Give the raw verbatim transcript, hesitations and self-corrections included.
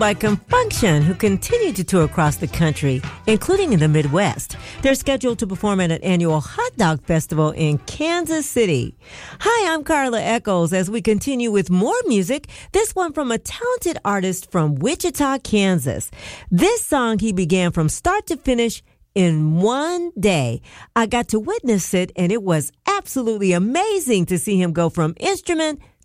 by Confunction, who continue to tour across the country, including in the Midwest. They're scheduled to perform at an annual hot dog festival in Kansas City. Hi, I'm Carla Echols as we continue with more music, this one from a talented artist from Wichita, Kansas. This song he began from start to finish in one day. I got to witness it, and it was absolutely amazing to see him go from instrument